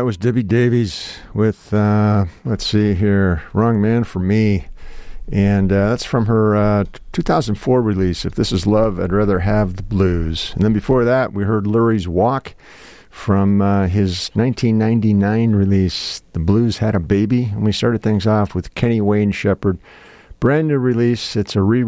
was Debbie Davies with, let's see here, Wrong Man for Me. And that's from her 2004 release, If This Is Love, I'd Rather Have the Blues. And then before that, we heard Lurie's Walk from his 1999 release, The Blues Had a Baby. And we started things off with Kenny Wayne Shepherd. Brand new release. It's a